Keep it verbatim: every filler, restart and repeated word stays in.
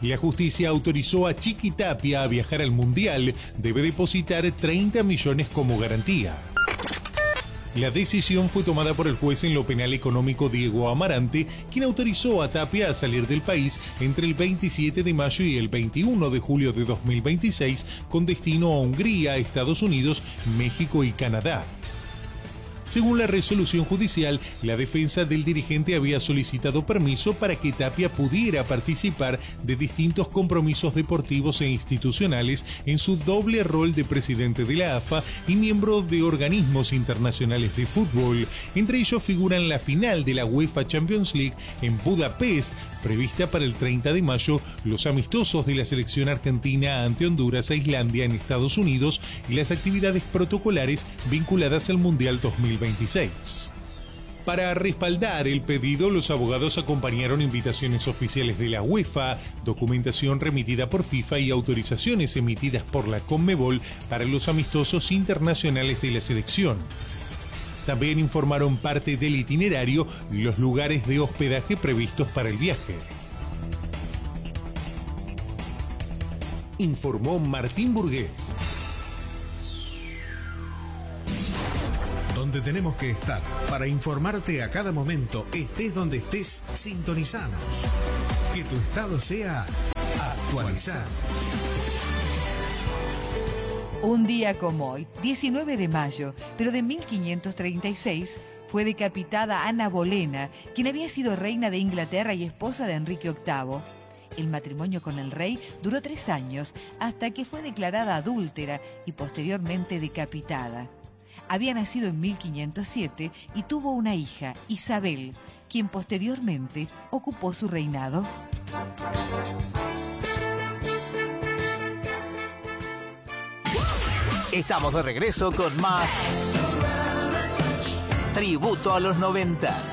La justicia autorizó a Chiqui Tapia a viajar al Mundial. Debe depositar treinta millones como garantía. La decisión fue tomada por el juez en lo penal económico Diego Amarante, quien autorizó a Tapia a salir del país entre el veintisiete de mayo y el veintiuno de julio de dos mil veintiséis, con destino a Hungría, Estados Unidos, México y Canadá. Según la resolución judicial, la defensa del dirigente había solicitado permiso para que Tapia pudiera participar de distintos compromisos deportivos e institucionales en su doble rol de presidente de la A F A y miembro de organismos internacionales de fútbol. Entre ellos figuran la final de la UEFA Champions League en Budapest, prevista para el treinta de mayo, los amistosos de la selección argentina ante Honduras e Islandia en Estados Unidos y las actividades protocolares vinculadas al Mundial dos mil veintiséis. Para respaldar el pedido, los abogados acompañaron invitaciones oficiales de la UEFA, documentación remitida por FIFA y autorizaciones emitidas por la Conmebol para los amistosos internacionales de la selección. También informaron parte del itinerario y los lugares de hospedaje previstos para el viaje. Informó Martín Burgué. Donde tenemos que estar para informarte a cada momento, estés donde estés, sintonizanos. Que tu estado sea actualizado. Un día como hoy, diecinueve de mayo, pero de mil quinientos treinta y seis, fue decapitada Ana Bolena, quien había sido reina de Inglaterra y esposa de Enrique octavo. El matrimonio con el rey duró tres años, hasta que fue declarada adúltera y posteriormente decapitada. Había nacido en mil quinientos siete y tuvo una hija, Isabel, quien posteriormente ocupó su reinado. Estamos de regreso con más Tributo a los noventa.